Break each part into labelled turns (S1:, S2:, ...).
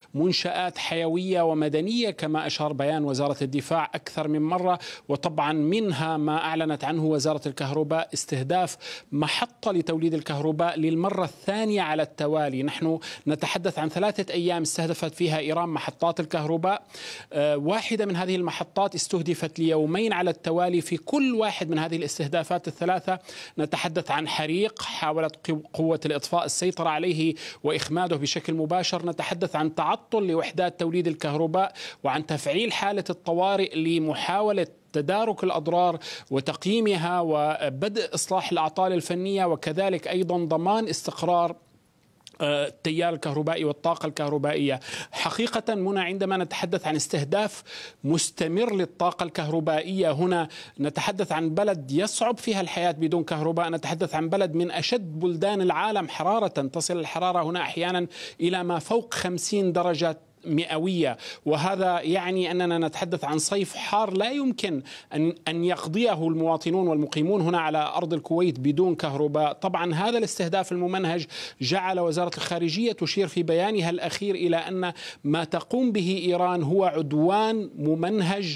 S1: منشآت حيوية ومدنية كما أشار بيان وزارة الدفاع أكثر من مرة، وطبعا منها ما أعلنت عنه وزارة الكهرباء استهداف محطة لتوليد الكهرباء للمرة الثانية على التوالي. نحن نتحدث عن 3 أيام استهدفت فيها إيران محطات الكهرباء، واحدة من هذه المحطات استهدفت ليومين على التوالي. في كل واحد من هذه الاستهدافات الثلاثة نتحدث عن حريق حاولت قوة الإطفاء السيطرة عليه وإخماده بشكل مباشر، نتحدث عن تعطل لوحدات توليد الكهرباء وعن تفعيل حالة الطوارئ لمحاولة تدارك الأضرار وتقييمها وبدء إصلاح الأعطال الفنية، وكذلك أيضا ضمان استقرار التيار الكهربائي والطاقة الكهربائية. حقيقة منى عندما نتحدث عن استهداف مستمر للطاقة الكهربائية، هنا نتحدث عن بلد يصعب فيها الحياة بدون كهرباء، نتحدث عن بلد من أشد بلدان العالم حرارة، تصل الحرارة هنا أحيانا إلى ما فوق 50 درجة مئوية، وهذا يعني أننا نتحدث عن صيف حار لا يمكن أن يقضيه المواطنون والمقيمون هنا على أرض الكويت بدون كهرباء. طبعا هذا الاستهداف الممنهج جعل وزارة الخارجية تشير في بيانها الأخير إلى أن ما تقوم به إيران هو عدوان ممنهج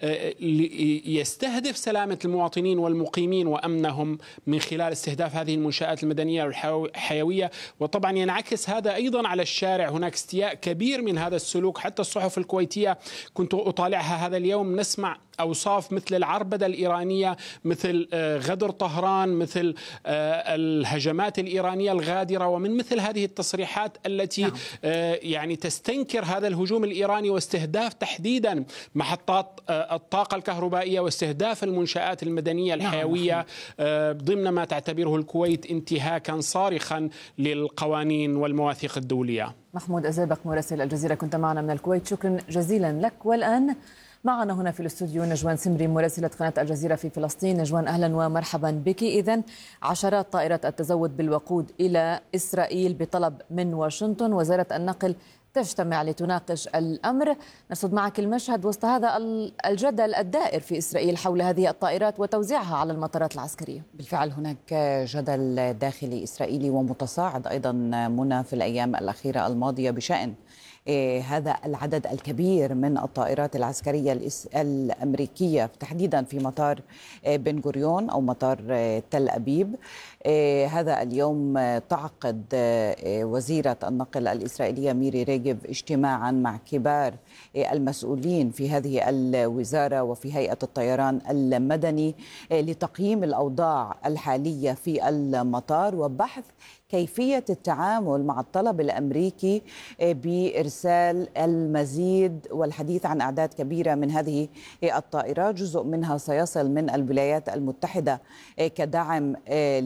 S1: يستهدف سلامة المواطنين والمقيمين وأمنهم من خلال استهداف هذه المنشآت المدنية والحيوية. وطبعا ينعكس هذا أيضا على الشارع، هناك استياء كبير من هذا السلوك. حتى الصحف الكويتية كنت أطالعها هذا اليوم نسمع أوصاف مثل العربدة الإيرانية، مثل غدر طهران، مثل الهجمات الإيرانية الغادرة، ومن مثل هذه التصريحات التي يعني تستنكر هذا الهجوم الإيراني واستهداف تحديدا محطات الطاقة الكهربائية واستهداف المنشآت المدنية الحيوية ضمن ما تعتبره الكويت انتهاكا صارخا للقوانين والمواثيق الدولية.
S2: محمود أزابق مراسل الجزيرة كنت معنا من الكويت، شكرا جزيلا لك. والآن معنا هنا في الاستوديو نجوان سمري مراسلة قناة الجزيرة في فلسطين. نجوان أهلا ومرحبا بك. إذن عشرات طائرات التزود بالوقود إلى إسرائيل بطلب من واشنطن، وزارة النقل تجتمع لتناقش الأمر. نرصد معك المشهد وسط هذا الجدل الدائر في إسرائيل حول هذه الطائرات وتوزيعها على المطارات العسكرية.
S3: بالفعل هناك جدل داخلي إسرائيلي ومتصاعد أيضا منى في الأيام الأخيرة الماضية بشأن هذا العدد الكبير من الطائرات العسكرية الأمريكية تحديدا في مطار بن غوريون أو مطار تل أبيب. هذا اليوم تعقد وزيرة النقل الإسرائيلية ميري ريجيف اجتماعا مع كبار المسؤولين في هذه الوزارة وفي هيئة الطيران المدني لتقييم الأوضاع الحالية في المطار وبحث كيفية التعامل مع الطلب الأمريكي بإرسال المزيد والحديث عن أعداد كبيرة من هذه الطائرات. جزء منها سيصل من الولايات المتحدة كدعم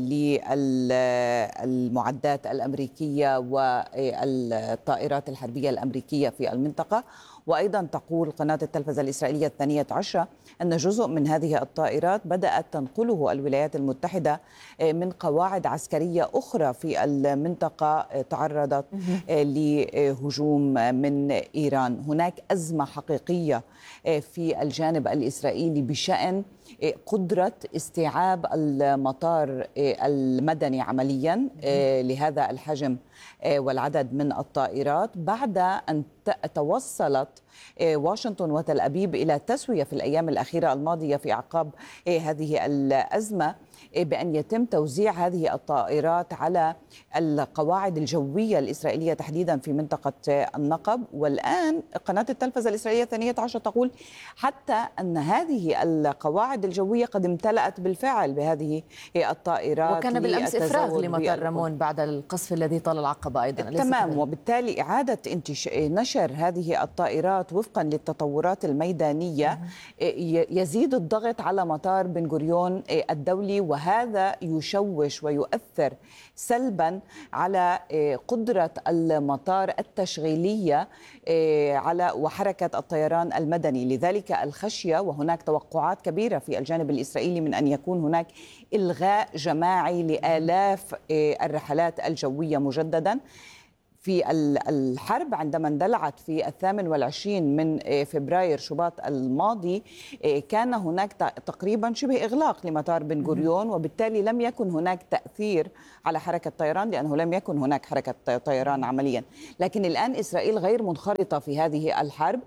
S3: للمعدات الأمريكية والطائرات الحربية الأمريكية في المنطقة. وأيضا تقول قناة التلفزة الإسرائيلية 12 أن جزء من هذه الطائرات بدأت تنقله الولايات المتحدة من قواعد عسكرية أخرى في المنطقة تعرضت لهجوم من إيران. هناك أزمة حقيقية في الجانب الإسرائيلي بشأن قدرة استيعاب المطار المدني عمليا لهذا الحجم والعدد من الطائرات بعد أن توصلت واشنطن وتل أبيب إلى تسوية في الأيام الأخيرة الماضية في أعقاب هذه الأزمة بأن يتم توزيع هذه الطائرات على القواعد الجوية الإسرائيلية تحديدا في منطقة النقب. والآن قناة التلفزة الإسرائيلية 12 تقول حتى أن هذه القواعد الجوية قد امتلأت بالفعل بهذه الطائرات.
S2: وكان بالأمس إفراغ لمطار رمون بعد القصف الذي طال العقبة أيضا.
S3: تمام، وبالتالي إعادة نشر هذه الطائرات وفقا للتطورات الميدانية يزيد الضغط على مطار بن غوريون الدولي، وهذا يشوش ويؤثر سلبا على قدرة المطار التشغيلية على وحركة الطيران المدني. لذلك الخشية وهناك توقعات كبيرة في الجانب الإسرائيلي من أن يكون هناك إلغاء جماعي لآلاف الرحلات الجوية مجددا في الحرب عندما اندلعت في 28 من فبراير شباط الماضي، كان هناك تقريبا شبه إغلاق لمطار بن غوريون، وبالتالي لم يكن هناك تأثير على حركة طيران لأنه لم يكن هناك حركة طيران عمليا. لكن الآن إسرائيل غير منخرطة في هذه الحرب،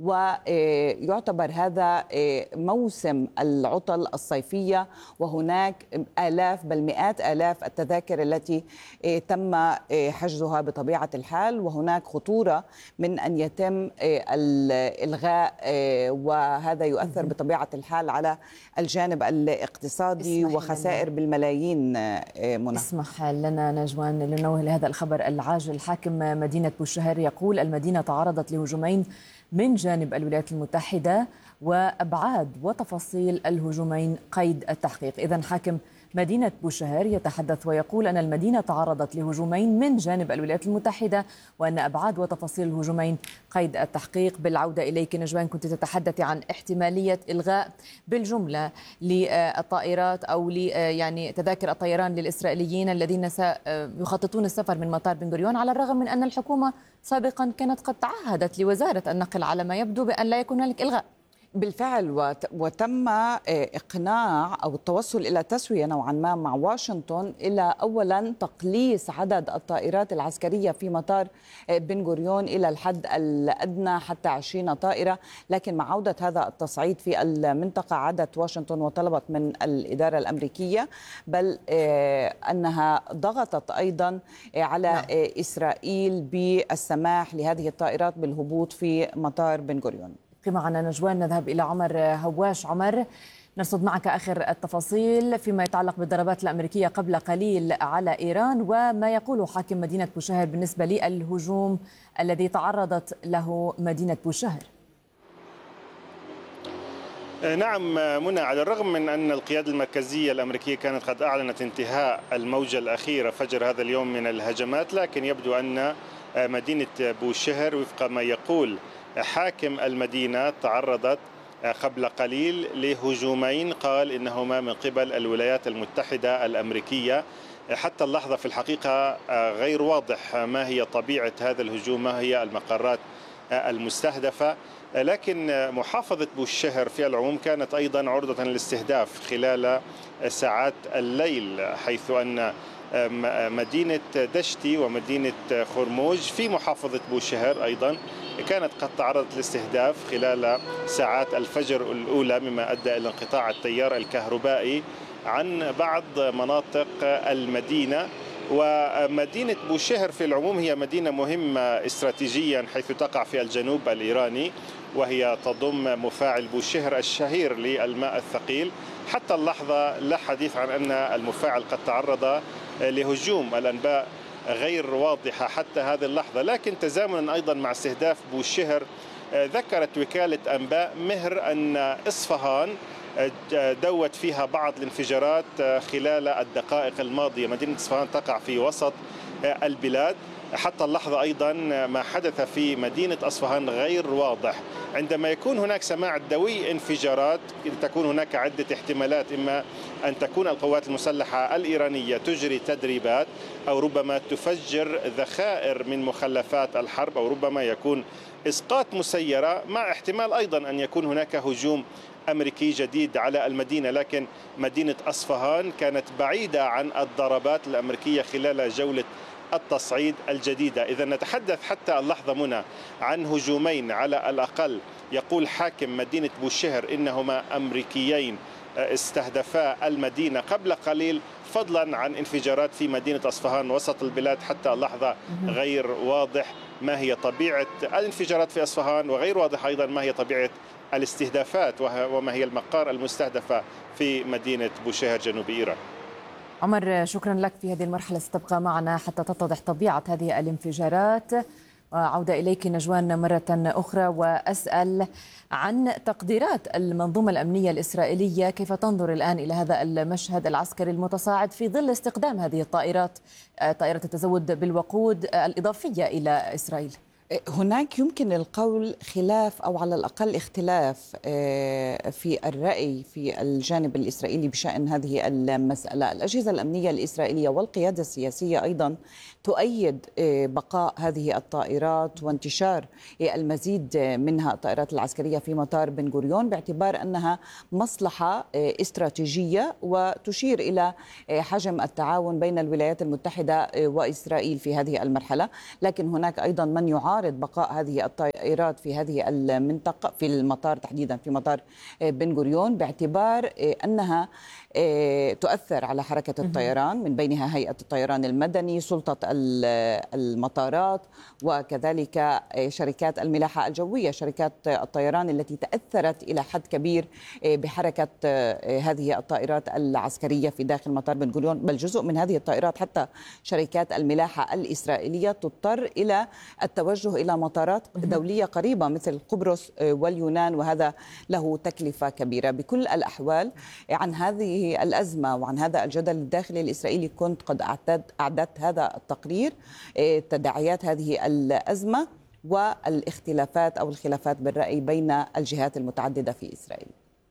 S3: ويعتبر هذا موسم العطل الصيفية، وهناك آلاف بل مئات آلاف التذاكر التي تم حجزها بطبيعة الحال، وهناك خطورة من أن يتم الإلغاء، وهذا يؤثر بطبيعة الحال على الجانب الاقتصادي وخسائر بالملايين. منى،
S2: اسمح لنا نجوان لننوه لهذا الخبر العاجل. حاكم مدينة بوشهر يقول المدينة تعرضت لهجومين من جانب الولايات المتحدة، وأبعاد وتفاصيل الهجومين قيد التحقيق. إذن حاكم مدينة بوشهر يتحدث ويقول أن المدينة تعرضت لهجومين من جانب الولايات المتحدة، وأن أبعاد وتفاصيل الهجومين قيد التحقيق. بالعودة إليك نجوان، كنت تتحدثي عن احتمالية إلغاء بالجملة للطائرات أو يعني تذاكر الطيران للإسرائيليين الذين سيخططون السفر من مطار بن غوريون، على الرغم من أن الحكومة سابقا كانت قد تعهدت لوزارة النقل على ما يبدو بأن لا يكون هناك إلغاء.
S3: بالفعل، وتم إقناع أو التوصل إلى تسوية نوعا ما مع واشنطن إلى أولا تقليص عدد الطائرات العسكرية في مطار بن غوريون إلى الحد الأدنى حتى 20 طائرة. لكن مع عودة هذا التصعيد في المنطقة عادت واشنطن وطلبت من الإدارة الأمريكية بل أنها ضغطت أيضا على إسرائيل بالسماح لهذه الطائرات بالهبوط في مطار بن غوريون.
S2: معنا نجوان، نذهب إلى عمر هواش. عمر، نرصد معك آخر التفاصيل فيما يتعلق بالضربات الأمريكية قبل قليل على إيران، وما يقوله حاكم مدينة بوشهر بالنسبة للهجوم الذي تعرضت له مدينة بوشهر.
S4: نعم منى، على الرغم من أن القيادة المركزية الأمريكية كانت قد أعلنت انتهاء الموجة الأخيرة فجر هذا اليوم من الهجمات، لكن يبدو أن مدينة بوشهر وفق ما يقول حاكم المدينة تعرضت قبل قليل لهجومين قال إنهما من قبل الولايات المتحدة الأمريكية. حتى اللحظة في الحقيقة غير واضح ما هي طبيعة هذا الهجوم، ما هي المقرات المستهدفة، لكن محافظة بوشهر في العموم كانت أيضا عرضة للاستهداف خلال ساعات الليل، حيث أن مدينة دشتي ومدينة خرموج في محافظة بوشهر أيضا كانت قد تعرضت لاستهداف خلال ساعات الفجر الأولى، مما أدى إلى انقطاع التيار الكهربائي عن بعض مناطق المدينة. ومدينة بوشهر في العموم هي مدينة مهمة استراتيجيا حيث تقع في الجنوب الإيراني، وهي تضم مفاعل بوشهر الشهير للماء الثقيل. حتى اللحظة لا حديث عن أن المفاعل قد تعرض لهجوم، الأنباء غير واضحة حتى هذه اللحظة. لكن تزامنا أيضا مع استهداف بوشهر ذكرت وكالة أنباء مهر أن إصفهان دوت فيها بعض الانفجارات خلال الدقائق الماضية. مدينة إصفهان تقع في وسط البلاد. حتى اللحظة أيضا ما حدث في مدينة أصفهان غير واضح. عندما يكون هناك سماع دوي انفجارات تكون هناك عدة احتمالات، إما أن تكون القوات المسلحة الإيرانية تجري تدريبات، أو ربما تفجر ذخائر من مخلفات الحرب، أو ربما يكون إسقاط مسيرة، مع احتمال أيضا أن يكون هناك هجوم أمريكي جديد على المدينة. لكن مدينة أصفهان كانت بعيدة عن الضربات الأمريكية خلال جولة التصعيد الجديدة. إذا نتحدث حتى اللحظة منى عن هجومين على الأقل، يقول حاكم مدينة بوشهر إنهما أمريكيين استهدفا المدينة قبل قليل، فضلا عن انفجارات في مدينة أصفهان وسط البلاد. حتى اللحظة غير واضح ما هي طبيعة الانفجارات في أصفهان، وغير واضح أيضا ما هي طبيعة الاستهدافات وما هي المقار المستهدفة في مدينة بوشهر جنوب إيران.
S2: عمر، شكرا لك. في هذه المرحلة ستبقى معنا حتى تتضح طبيعة هذه الانفجارات. وعودة إليك نجوان مرة أخرى، وأسأل عن تقديرات المنظومة الأمنية الإسرائيلية. كيف تنظر الآن إلى هذا المشهد العسكري المتصاعد في ظل استخدام هذه الطائرات، طائرة التزود بالوقود الإضافية إلى إسرائيل؟
S3: هناك يمكن القول خلاف أو على الأقل اختلاف في الرأي في الجانب الإسرائيلي بشأن هذه المسألة. الأجهزة الأمنية الإسرائيلية والقيادة السياسية أيضا تؤيد بقاء هذه الطائرات وانتشار المزيد منها الطائرات العسكرية في مطار بن غوريون، باعتبار أنها مصلحة استراتيجية وتشير إلى حجم التعاون بين الولايات المتحدة وإسرائيل في هذه المرحلة. لكن هناك أيضا من يعارض بقاء هذه الطائرات في هذه المنطقة، في المطار تحديدا في مطار بن غوريون، باعتبار أنها تؤثر على حركة الطيران، من بينها هيئة الطيران المدني، سلطة المطارات، وكذلك شركات الملاحة الجوية، شركات الطيران التي تأثرت إلى حد كبير بحركة هذه الطائرات العسكرية في داخل مطار بن غوريون. بل جزء من هذه الطائرات حتى شركات الملاحة الإسرائيلية تضطر إلى التوجه إلى مطارات دولية قريبة مثل قبرص واليونان، وهذا له تكلفة كبيرة. بكل الأحوال عن هذه الأزمة وعن هذا الجدل الداخلي الإسرائيلي كنت قد أعددت هذا التقرير، تداعيات هذه الأزمة والاختلافات أو الخلافات بالرأي بين الجهات المتعددة في إسرائيل.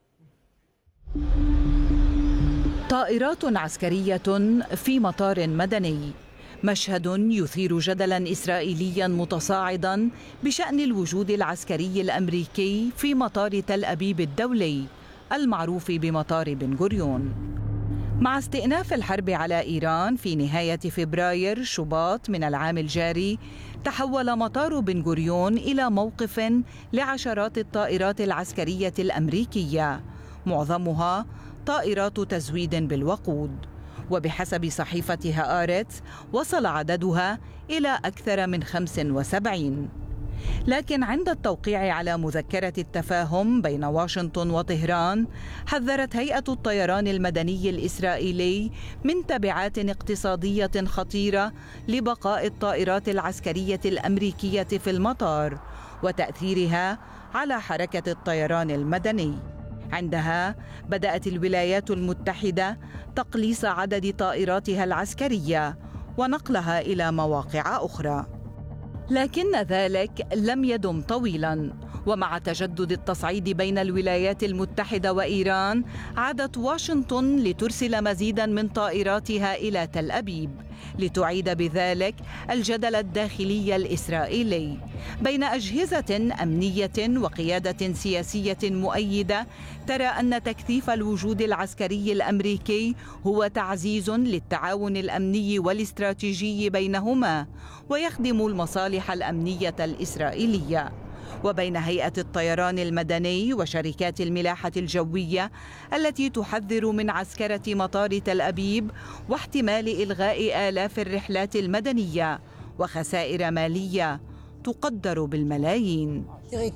S5: طائرات عسكرية في مطار مدني، مشهد يثير جدلا إسرائيليا متصاعدا بشأن الوجود العسكري الأمريكي في مطار تل أبيب الدولي المعروف بمطار بن غوريون. مع استئناف الحرب على إيران في نهاية فبراير شباط من العام الجاري، تحول مطار بن غوريون إلى موقف لعشرات الطائرات العسكرية الأمريكية، معظمها طائرات تزويد بالوقود. وبحسب صحيفة هآرتس وصل عددها إلى أكثر من 75. لكن عند التوقيع على مذكرة التفاهم بين واشنطن وطهران، حذرت هيئة الطيران المدني الإسرائيلي من تبعات اقتصادية خطيرة لبقاء الطائرات العسكرية الأمريكية في المطار وتأثيرها على حركة الطيران المدني. عندها بدأت الولايات المتحدة تقليص عدد طائراتها العسكرية ونقلها إلى مواقع أخرى. لكن ذلك لم يدم طويلاً، ومع تجدد التصعيد بين الولايات المتحدة وإيران، عادت واشنطن لترسل مزيداً من طائراتها إلى تل أبيب لتعيد بذلك الجدل الداخلي الإسرائيلي بين أجهزة أمنية وقيادة سياسية مؤيدة ترى أن تكثيف الوجود العسكري الأمريكي هو تعزيز للتعاون الأمني والاستراتيجي بينهما ويخدم المصالح الأمنية الإسرائيلية، وبين هيئة الطيران المدني وشركات الملاحة الجوية التي تحذر من عسكرة مطار تل أبيب واحتمال إلغاء آلاف الرحلات المدنية وخسائر مالية تقدر بالملايين.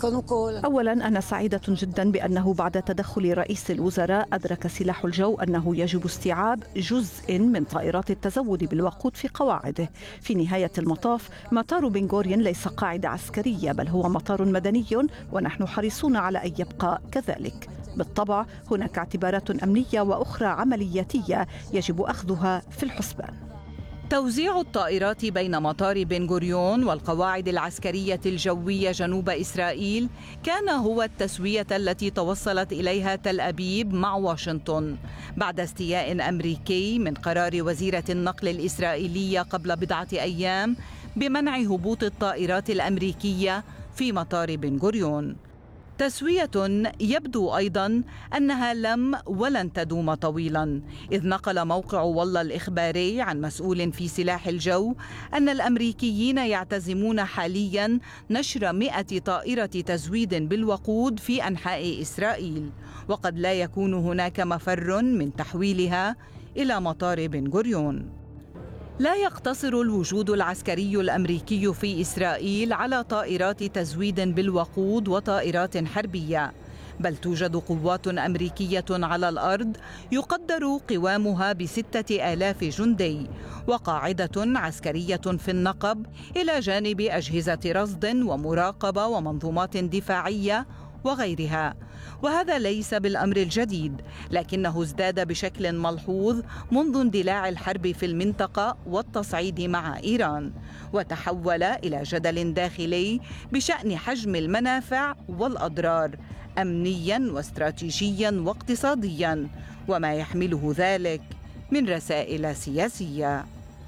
S6: أولا أنا سعيدة جدا بأنه بعد تدخل رئيس الوزراء أدرك سلاح الجو أنه يجب استيعاب جزء من طائرات التزود بالوقود في قواعده. في نهاية المطاف مطار بن غوريون ليس قاعدة عسكرية، بل هو مطار مدني، ونحن حريصون على أن يبقى كذلك. بالطبع هناك اعتبارات أمنية وأخرى عملياتية يجب أخذها في الحسبان.
S5: توزيع الطائرات بين مطار بن غوريون والقواعد العسكرية الجوية جنوب إسرائيل كان هو التسوية التي توصلت إليها تل أبيب مع واشنطن بعد استياء أمريكي من قرار وزيرة النقل الإسرائيلية قبل بضعة أيام بمنع هبوط الطائرات الأمريكية في مطار بن غوريون. تسوية يبدو أيضاً أنها لم ولن تدوم طويلاً، إذ نقل موقع والله الإخباري عن مسؤول في سلاح الجو أن الأمريكيين يعتزمون حالياً نشر 100 طائرة تزويد بالوقود في أنحاء إسرائيل، وقد لا يكون هناك مفر من تحويلها إلى مطار بن غوريون. لا يقتصر الوجود العسكري الأمريكي في إسرائيل على طائرات تزويد بالوقود وطائرات حربية، بل توجد قوات أمريكية على الأرض يقدر قوامها ب6,000 جندي، وقاعدة عسكرية في النقب، إلى جانب أجهزة رصد ومراقبة ومنظومات دفاعية وغيرها. وهذا ليس بالأمر الجديد، لكنه ازداد بشكل ملحوظ منذ اندلاع الحرب في المنطقة والتصعيد مع إيران، وتحول إلى جدل داخلي بشأن حجم المنافع والأضرار أمنياً واستراتيجياً واقتصادياً، وما يحمله ذلك من رسائل سياسية.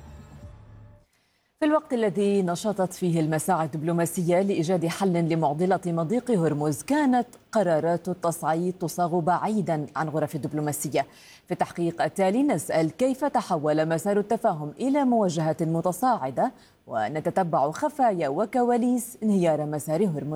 S2: في الوقت الذي نشطت فيه المساعي الدبلوماسية لإيجاد حل لمعضلة مضيق هرمز، كانت قرارات التصعيد تصاغ بعيدا عن غرف الدبلوماسية. في التحقيق التالي نسأل كيف تحول مسار التفاهم إلى مواجهة متصاعدة، ونتتبع خفايا وكواليس انهيار مسار هرمز.